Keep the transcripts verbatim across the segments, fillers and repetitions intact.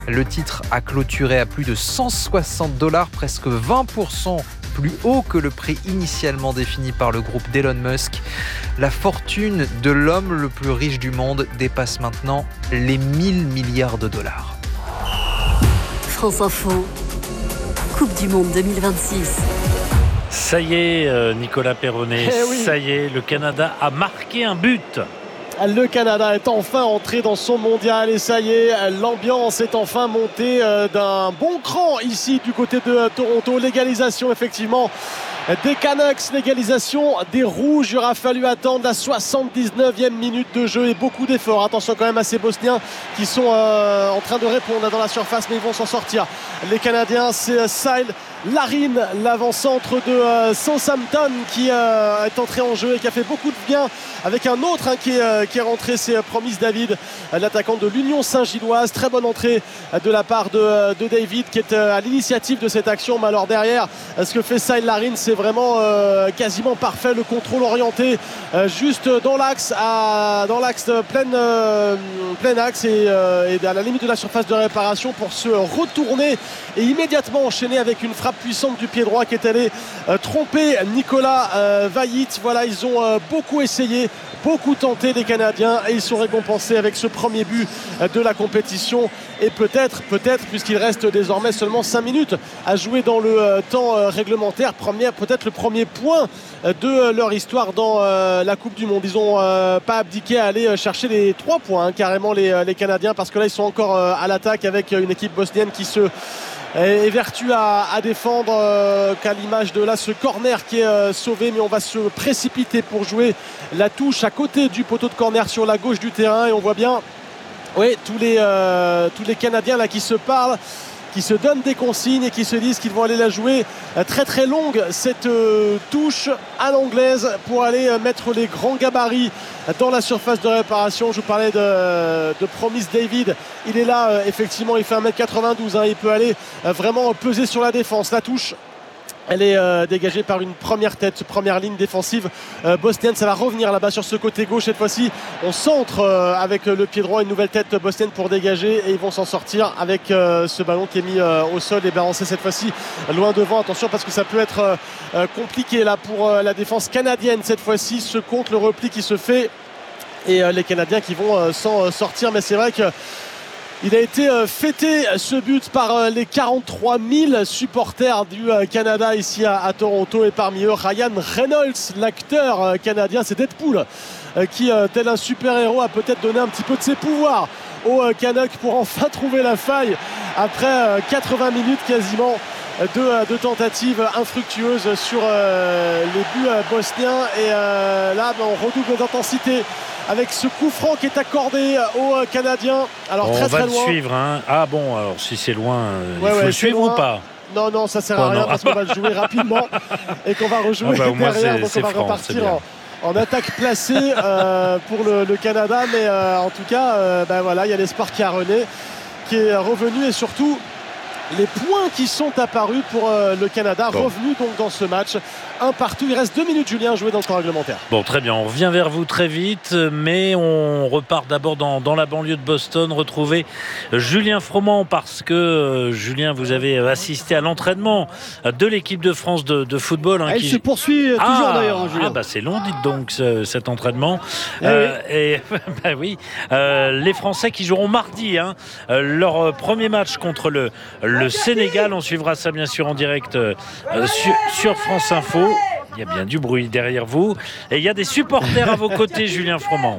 Le titre a clôturé à plus de cent soixante dollars, presque vingt pour cent plus haut que le prix initialement défini par le groupe d'Elon Musk. La fortune de l'homme le plus riche du monde dépasse maintenant les mille milliards de dollars. France Info, Coupe du Monde deux mille vingt-six. Ça y est, Nicolas Perronnet, eh oui. ça y est, le Canada a marqué un but. Le Canada est enfin entré dans son mondial et ça y est, l'ambiance est enfin montée d'un bon cran ici du côté de Toronto. L'égalisation effectivement des Canucks, l'égalisation des Rouges. Il aura fallu attendre la soixante-dix-neuvième minute de jeu et beaucoup d'efforts. Attention quand même à ces Bosniens qui sont euh, en train de répondre dans la surface, mais ils vont s'en sortir. Les Canadiens, c'est Sail Larin, l'avant-centre de euh, Southampton qui euh, est entré en jeu et qui a fait beaucoup de bien avec un autre hein, qui, est, euh, qui est rentré, c'est euh, Promise David, euh, l'attaquant de l'Union Saint-Gilloise. Très bonne entrée euh, de la part de, euh, de David qui est euh, à l'initiative de cette action. Mais alors derrière, euh, ce que fait Sail Larin, c'est vraiment euh, quasiment parfait. Le contrôle orienté euh, juste dans l'axe, à, dans l'axe plein, euh, plein axe et, euh, et à la limite de la surface de réparation pour se retourner et immédiatement enchaîner avec une frappe puissante du pied droit qui est allé euh, tromper Nicolas euh, Vaiit. Voilà, ils ont euh, beaucoup essayé, beaucoup tenté les Canadiens et ils sont récompensés avec ce premier but euh, de la compétition. Et peut-être, peut-être, puisqu'il reste désormais seulement cinq minutes à jouer dans le euh, temps euh, réglementaire, première, peut-être le premier point euh, de euh, leur histoire dans euh, la Coupe du Monde. Ils n'ont euh, pas abdiqué à aller chercher les trois points, hein, carrément les, les Canadiens, parce que là ils sont encore euh, à l'attaque avec une équipe bosnienne qui se évertue à, à défendre euh, qu'à l'image de là ce corner qui est euh, sauvé, mais on va se précipiter pour jouer la touche à côté du poteau de corner sur la gauche du terrain et on voit bien oui, tous les, euh, tous les Canadiens là qui se parlent, qui se donnent des consignes et qui se disent qu'ils vont aller la jouer très très longue cette euh, touche à l'anglaise pour aller euh, mettre les grands gabarits dans la surface de réparation. Je vous parlais de, de Promise David, il est là euh, effectivement, il fait un mètre quatre-vingt-douze, hein, il peut aller euh, vraiment peser sur la défense. La touche, elle est euh, dégagée par une première tête, première ligne défensive euh, bosnienne. Ça va revenir là-bas sur ce côté gauche. Cette fois-ci, on centre euh, avec le pied droit, une nouvelle tête bosnienne pour dégager et ils vont s'en sortir avec euh, ce ballon qui est mis euh, au sol et balancé cette fois-ci loin devant. Attention parce que ça peut être euh, compliqué là pour euh, la défense canadienne. Cette fois-ci, ce compte le repli qui se fait et euh, les Canadiens qui vont euh, s'en sortir. Mais c'est vrai que il a été fêté ce but par les quarante-trois mille supporters du Canada ici à Toronto et parmi eux Ryan Reynolds, l'acteur canadien. C'est Deadpool qui, tel un super-héros, a peut-être donné un petit peu de ses pouvoirs aux Canucks pour enfin trouver la faille après quatre-vingts minutes quasiment de, de tentatives infructueuses sur les buts bosniens. Et là on redouble d'intensité avec ce coup franc qui est accordé aux Canadiens. Alors bon, très très loin. On va le suivre. Hein. Ah bon, alors si c'est loin, il ouais, faut ouais, le suivre loin. ou pas? Non, non, ça sert oh, à rien non. parce qu'on va le jouer rapidement et qu'on va rejouer ah bah, derrière. Donc on va franc, repartir en, en attaque placée euh, pour le, le Canada. Mais euh, en tout cas, euh, ben voilà, il y a l'espoir qui a rené, qui est revenu et surtout les points qui sont apparus pour euh, le Canada, bon. Revenu donc dans ce match. Un partout, il reste deux minutes Julien à jouer dans le temps réglementaire. Bon, très bien, on revient vers vous très vite, mais on repart d'abord dans, dans la banlieue de Boston, retrouver Julien Froment, parce que euh, Julien, vous avez assisté à l'entraînement de l'équipe de France de, de football. Hein, Elle qui... se poursuit ah, toujours d'ailleurs, hein, Julien. Ah bah c'est long, dites donc, ce, cet entraînement. Eh euh, oui. Et bah oui, euh, les Français qui joueront mardi hein, euh, leur premier match contre le, le Sénégal. On suivra ça bien sûr en direct euh, sur, sur France Info. Il y a bien du bruit derrière vous. Et il y a des supporters à vos côtés, Julien Froment.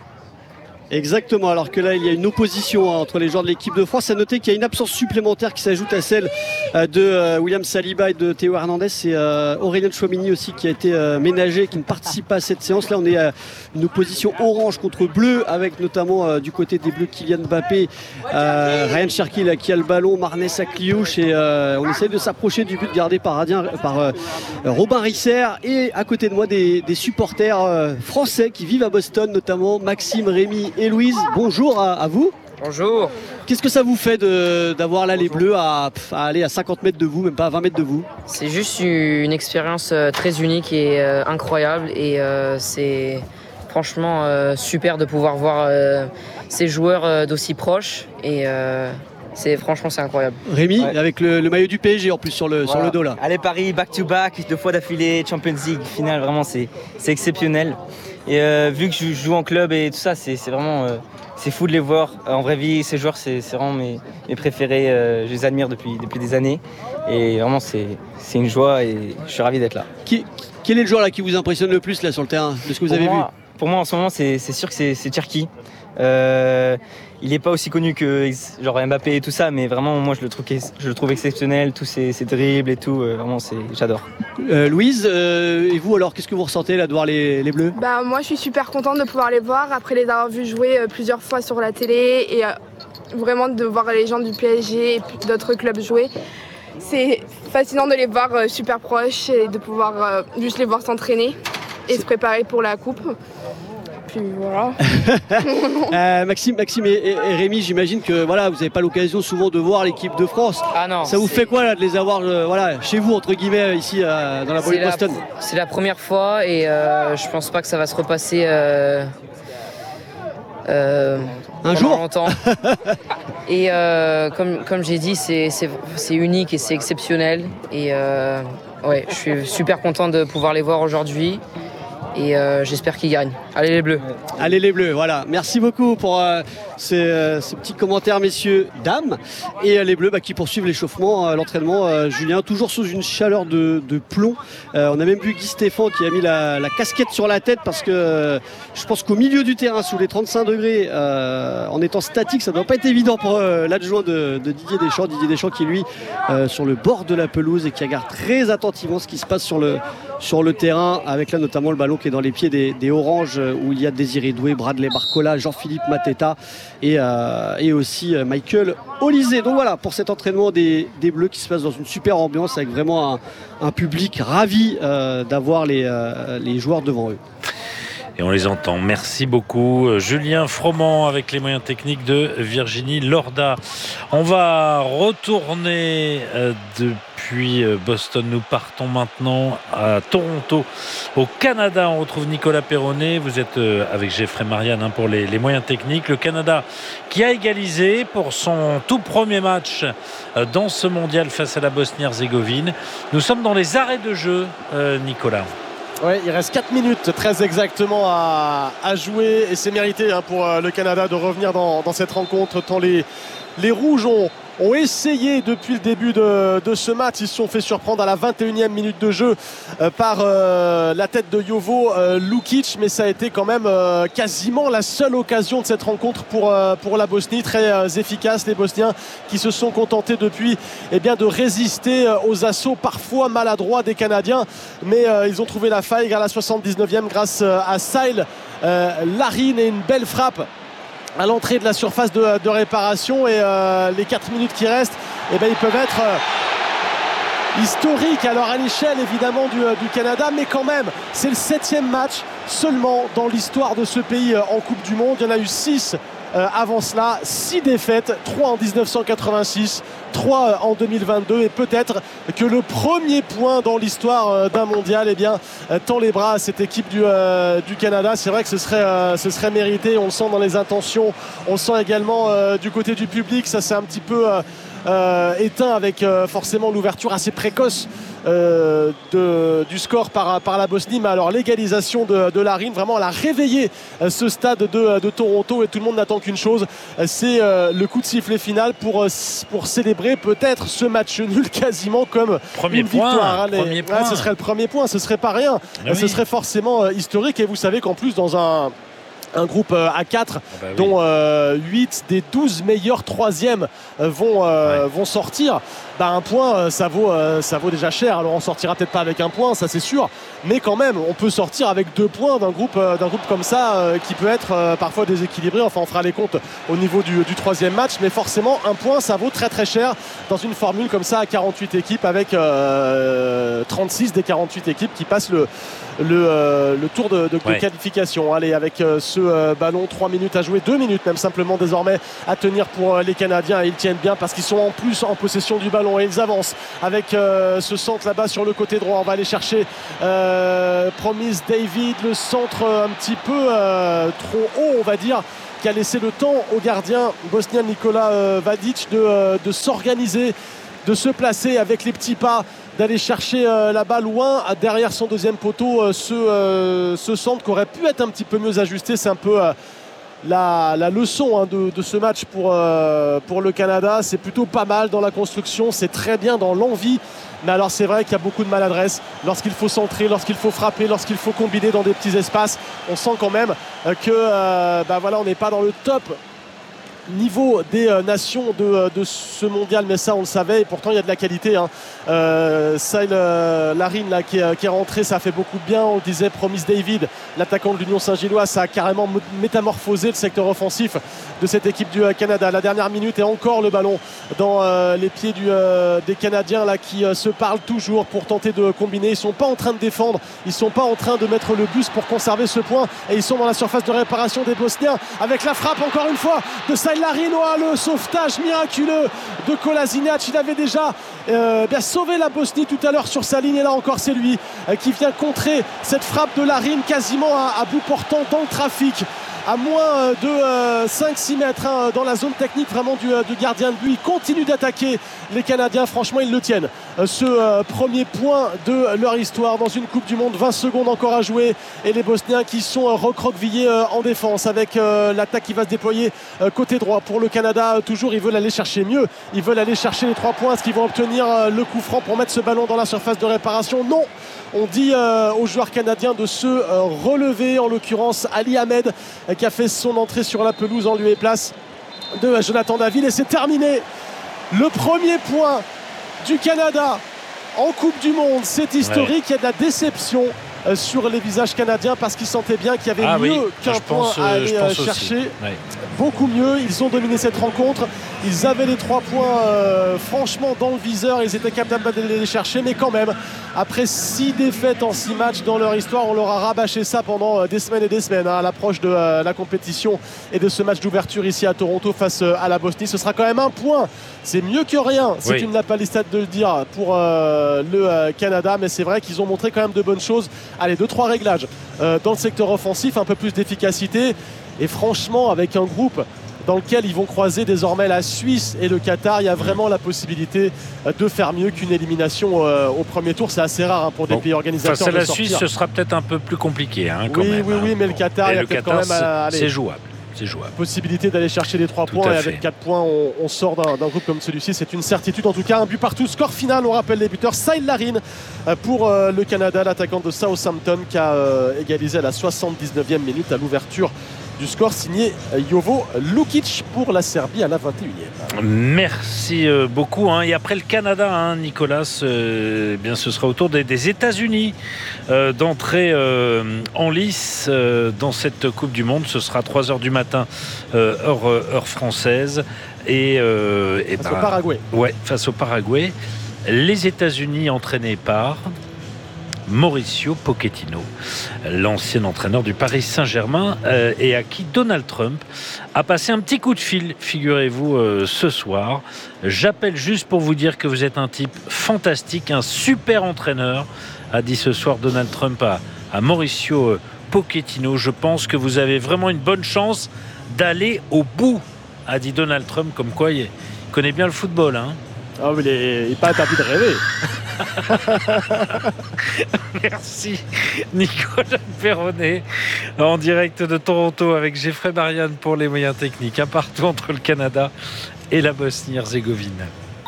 Exactement, alors que là il y a une opposition hein, entre les joueurs de l'équipe de France. À noter qu'il y a une absence supplémentaire qui s'ajoute à celle euh, de euh, William Saliba et de Théo Hernandez. C'est euh, Aurélien Chouamini aussi qui a été euh, ménagé, qui ne participe pas à cette séance. Là on est à une opposition orange contre bleu, avec notamment euh, du côté des bleus Kylian Mbappé, euh, Ryan Cherki là, qui a le ballon, Marnès Akliouche, et euh, on essaye de s'approcher du but gardé par, Adrien, par euh, Robin Risser. Et à côté de moi des, des supporters euh, français qui vivent à Boston, notamment Maxime, Rémi et Louise. Bonjour à, à vous. Bonjour. Qu'est-ce que ça vous fait de, d'avoir là les Bleus à, à aller à cinquante mètres de vous, même pas à vingt mètres de vous? C'est juste une expérience très unique et euh, incroyable, et euh, c'est franchement euh, super de pouvoir voir euh, ces joueurs euh, d'aussi proches, et euh, c'est, franchement, c'est incroyable. Rémi, Ouais. avec le, le maillot du P S G en plus sur le, Voilà. sur le dos là. Allez Paris, back to back, deux fois d'affilée, Champions League, finale, vraiment c'est, c'est exceptionnel. Et euh, vu que je joue en club et tout ça, c'est, c'est vraiment euh, c'est fou de les voir. Euh, en vraie vie, ces joueurs, c'est, c'est vraiment mes, mes préférés. Euh, je les admire depuis, depuis des années. Et vraiment, c'est, c'est une joie et je suis ravi d'être là. Qui, quel est le joueur là qui vous impressionne le plus là sur le terrain de ce que vous pour avez moi, Pour moi, en ce moment, c'est, c'est sûr que c'est, c'est Cherki. Euh, il n'est pas aussi connu que genre Mbappé et tout ça, mais vraiment, moi, je le trouve, je le trouve exceptionnel. Tous ses, ses dribbles et tout, euh, vraiment, c'est, j'adore. Euh, Louise, euh, et vous alors, qu'est-ce que vous ressentez là de voir les, les Bleus? Bah, moi je suis super contente de pouvoir les voir après les avoir vus jouer euh, plusieurs fois sur la télé et euh, vraiment de voir les gens du P S G et puis d'autres clubs jouer. C'est fascinant de les voir euh, super proches et de pouvoir euh, juste les voir s'entraîner et se préparer pour la coupe. Puis voilà. euh, Maxime, Maxime et, et, et Rémi, j'imagine que voilà, vous n'avez pas l'occasion souvent de voir l'équipe de France. Ah non. Ça vous c'est- fait quoi là de les avoir euh, voilà, chez vous entre guillemets ici euh, dans la banlieue C'est de la, Boston? c'est la première fois et euh, je pense pas que ça va se repasser euh, euh, Un pendant jour longtemps. Et euh, comme, comme j'ai dit, c'est, c'est, c'est unique et c'est exceptionnel. Et euh, ouais, je suis super content de pouvoir les voir aujourd'hui. Et euh, j'espère qu'ils gagnent. Allez les Bleus. Allez les Bleus, voilà. Merci beaucoup pour euh, ces, euh, ces petits commentaires, messieurs, dames. Et euh, les Bleus bah, qui poursuivent l'échauffement, euh, l'entraînement. Euh, Julien, toujours sous une chaleur de, de plomb. Euh, on a même vu Guy Stéphane qui a mis la, la casquette sur la tête parce que euh, je pense qu'au milieu du terrain, sous les trente-cinq degrés, euh, en étant statique, ça ne doit pas être évident pour euh, l'adjoint de, de Didier Deschamps. Didier Deschamps qui, lui, euh, sur le bord de la pelouse et qui regarde très attentivement ce qui se passe sur le, sur le terrain, avec là notamment le ballon qui est dans les pieds des, des Oranges, où il y a Désiré Doué, Bradley Barcola, Jean-Philippe Mateta et, euh, et aussi euh, Michael Olysée. Donc voilà, pour cet entraînement des, des Bleus qui se passe dans une super ambiance avec vraiment un, un public ravi euh, d'avoir les, euh, les joueurs devant eux. Et on les entend. Merci beaucoup. Julien Froment avec les moyens techniques de Virginie Lorda. On va retourner euh, depuis Boston. Nous partons maintenant à Toronto, au Canada. On retrouve Nicolas Perronnet. Vous êtes euh, avec Geoffrey Marianne hein, pour les, les moyens techniques. Le Canada qui a égalisé pour son tout premier match euh, dans ce mondial face à la Bosnie-Herzégovine. Nous sommes dans les arrêts de jeu, euh, Nicolas. Ouais, il reste quatre minutes très exactement à, à jouer et c'est mérité hein, pour euh, le Canada de revenir dans, dans cette rencontre tant les, les Rouges ont, ont essayé depuis le début de, de ce match. Ils se sont fait surprendre à la vingt et unième minute de jeu euh, par euh, la tête de Jovo euh, Lukic, mais ça a été quand même euh, quasiment la seule occasion de cette rencontre pour, euh, pour la Bosnie. Très euh, efficace, les Bosniens qui se sont contentés depuis eh bien, de résister euh, aux assauts parfois maladroits des Canadiens, mais euh, ils ont trouvé la faille à la soixante-dix-neuvième grâce euh, à Saïl euh, Larine et une belle frappe à l'entrée de la surface de, de réparation. Et euh, les quatre minutes qui restent, eh ben, ils peuvent être euh, historiques alors à l'échelle évidemment du, du Canada, mais quand même c'est le septième match seulement dans l'histoire de ce pays en Coupe du Monde. Il y en a eu six euh, avant cela, six défaites, trois en dix-neuf cent quatre-vingt-six, trois en deux mille vingt-deux, et peut-être que le premier point dans l'histoire d'un mondial eh bien, tend les bras à cette équipe du, euh, du Canada. C'est vrai que ce serait, euh, ce serait mérité, on le sent dans les intentions, on le sent également euh, du côté du public. Ça c'est un petit peu euh, euh, éteint avec euh, forcément l'ouverture assez précoce Euh, de, du score par, par la Bosnie, mais alors l'égalisation de, de Larine, vraiment elle a réveillé euh, ce stade de, de Toronto, et tout le monde n'attend qu'une chose, euh, c'est euh, le coup de sifflet final pour, euh, pour célébrer peut-être ce match nul quasiment comme Premier une point, victoire. Allez, premier ouais, point. ce serait le premier point, ce serait pas rien. Ah oui. Ce serait forcément euh, historique, et vous savez qu'en plus dans un un groupe euh, à quatre, Ah bah oui. dont euh, huit des douze meilleurs troisièmes euh, vont, euh, Ouais. vont sortir. Bah, un point, euh, ça, vaut, euh, ça vaut déjà cher. Alors on sortira peut-être pas avec un point, ça c'est sûr, mais quand même on peut sortir avec deux points d'un groupe, euh, d'un groupe comme ça euh, qui peut être euh, parfois déséquilibré. Enfin on fera les comptes au niveau du, du troisième match, mais forcément un point ça vaut très très cher dans une formule comme ça à quarante-huit équipes, avec euh, trente-six des quarante-huit équipes qui passent le, le, euh, le tour de, de Ouais. qualification. Allez, avec euh, ce ce ballon. Trois minutes à jouer, deux minutes même simplement désormais à tenir pour les Canadiens. Et ils tiennent bien parce qu'ils sont en plus en possession du ballon et ils avancent avec euh, ce centre là-bas sur le côté droit. On va aller chercher euh, Promise David, le centre un petit peu euh, trop haut on va dire, qui a laissé le temps au gardien bosnien Nikola euh, Vadic de, euh, de s'organiser, de se placer avec les petits pas, d'aller chercher euh, la balle loin derrière son deuxième poteau. Euh, ce, euh, ce centre qui aurait pu être un petit peu mieux ajusté. C'est un peu euh, la, la leçon hein, de, de ce match pour, euh, pour le Canada. C'est plutôt pas mal dans la construction, c'est très bien dans l'envie. Mais alors c'est vrai qu'il y a beaucoup de maladresse lorsqu'il faut centrer, lorsqu'il faut frapper, lorsqu'il faut combiner dans des petits espaces. On sent quand même euh, que euh, bah voilà, on n'est pas dans le top niveau des euh, nations de, de ce mondial, mais ça on le savait et pourtant il y a de la qualité hein. euh, Saïl euh, Larine là, qui, est, qui est rentré, ça a fait beaucoup de bien. On le disait, Promise David, l'attaquant de l'Union Saint-Gilloise, ça a carrément métamorphosé le secteur offensif de cette équipe du euh, Canada. La dernière minute et encore le ballon dans euh, les pieds du, euh, des Canadiens là, qui euh, se parlent toujours pour tenter de combiner. Ils sont pas en train de défendre, ils sont pas en train de mettre le bus pour conserver ce point et ils sont dans la surface de réparation des Bosniens avec la frappe encore une fois de Saïl Larine. Le sauvetage miraculeux de Kolasinac. Il avait déjà euh, bien sauvé la Bosnie tout à l'heure sur sa ligne et là encore c'est lui euh, qui vient contrer cette frappe de Larine quasiment à, à bout portant dans le trafic, à moins de euh, cinq six mètres hein, dans la zone technique vraiment du, euh, du gardien de but. Il continue d'attaquer les Canadiens, franchement ils le tiennent euh, ce euh, premier point de leur histoire dans une Coupe du Monde. Vingt secondes encore à jouer et les Bosniens qui sont euh, recroquevillés euh, en défense avec euh, l'attaque qui va se déployer euh, côté droit pour le Canada. Toujours ils veulent aller chercher mieux, ils veulent aller chercher les trois points. Est-ce qu'ils vont obtenir euh, le coup franc pour mettre ce ballon dans la surface de réparation? Non, on dit euh, aux joueurs canadiens de se euh, relever, en l'occurrence Ali Ahmed euh, qui a fait son entrée sur la pelouse en lieu et place de euh, Jonathan David. Et c'est terminé, le premier point du Canada en Coupe du Monde. C'est historique, ouais. Il y a de la déception euh, sur les visages canadiens parce qu'ils sentaient bien qu'il y avait ah, mieux oui. qu'un point pense, à aller euh, chercher. Ouais. Beaucoup mieux, ils ont dominé cette rencontre, ils avaient les trois points euh, franchement dans le viseur, ils étaient capables de les chercher, mais quand même après six défaites en six matchs dans leur histoire, on leur a rabâché ça pendant euh, des semaines et des semaines hein, à l'approche de euh, la compétition et de ce match d'ouverture ici à Toronto face euh, à la Bosnie. Ce sera quand même un point, c'est mieux que rien, c'est oui. une lapalissade de le dire pour euh, le euh, Canada, mais c'est vrai qu'ils ont montré quand même de bonnes choses. Allez, deux trois réglages euh, dans le secteur offensif, un peu plus d'efficacité. Et franchement, avec un groupe dans lequel ils vont croiser désormais la Suisse et le Qatar, il y a vraiment la possibilité de faire mieux qu'une élimination euh, au premier tour. C'est assez rare hein, pour des bon, pays organisateurs. Face à de la sortir. Suisse, ce sera peut-être un peu plus compliqué. Hein, quand oui, même, oui, hein. oui, mais le Qatar, et il y a le peut-être Qatar, quand même à, c'est, c'est jouable. C'est jouable. Possibilité d'aller chercher les trois points et avec quatre points on, on sort d'un, d'un groupe comme celui-ci, c'est une certitude. En tout cas un but partout, score final, on rappelle les buteurs. Saïl Larine pour euh, le Canada, l'attaquant de Southampton qui a euh, égalisé à la soixante-dix-neuvième minute à l'ouverture du score, signé Jovo Lukic pour la Serbie à la vingt et unième. Merci beaucoup hein. Et après le Canada hein, Nicolas, euh, bien ce sera au tour des, des États-Unis euh, d'entrer euh, en lice euh, dans cette Coupe du Monde. Ce sera à trois heures du matin euh, heure, heure française et, euh, et face bah, au Paraguay. Ouais, face au Paraguay. Les États-Unis entraînés par Mauricio Pochettino, l'ancien entraîneur du Paris Saint-Germain euh, et à qui Donald Trump a passé un petit coup de fil, figurez-vous, euh, ce soir. J'appelle juste pour vous dire que vous êtes un type fantastique, un super entraîneur, a dit ce soir Donald Trump à, à Mauricio Pochettino. Je pense que vous avez vraiment une bonne chance d'aller au bout, a dit Donald Trump, comme quoi il connaît bien le football. Hein. Ah, mais il n'est pas interdit de rêver. Merci Nicolas Perronnet en direct de Toronto avec Geoffrey Marianne pour les moyens techniques, un partout entre le Canada et la Bosnie-Herzégovine.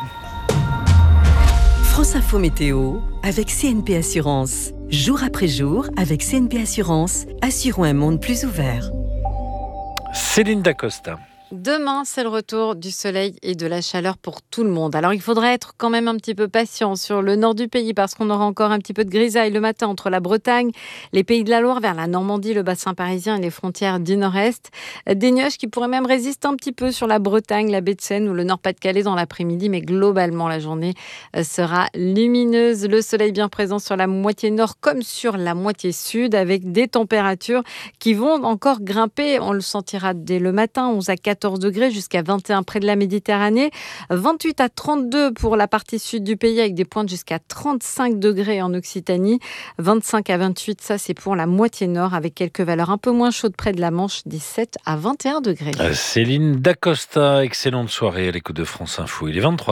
France Info Météo avec C N P Assurance. Jour après jour, avec C N P Assurance, assurons un monde plus ouvert. Céline Dacosta. Demain, c'est le retour du soleil et de la chaleur pour tout le monde. Alors, il faudra être quand même un petit peu patient sur le nord du pays parce qu'on aura encore un petit peu de grisaille le matin entre la Bretagne, les Pays de la Loire, vers la Normandie, le bassin parisien et les frontières du nord-est. Des nuages qui pourraient même résister un petit peu sur la Bretagne, la baie de Seine ou le Nord-Pas-de-Calais dans l'après-midi, mais globalement, la journée sera lumineuse. Le soleil bien présent sur la moitié nord comme sur la moitié sud avec des températures qui vont encore grimper. On le sentira dès le matin, onze à quatorze degrés jusqu'à vingt et un près de la Méditerranée, vingt-huit à trente-deux pour la partie sud du pays avec des pointes jusqu'à trente-cinq degrés en Occitanie, vingt-cinq à vingt-huit, ça c'est pour la moitié nord avec quelques valeurs un peu moins chaudes près de la Manche, dix-sept à vingt et un degrés. Céline Dacosta, excellente soirée à l'écoute de France Info. Il est vingt-trois.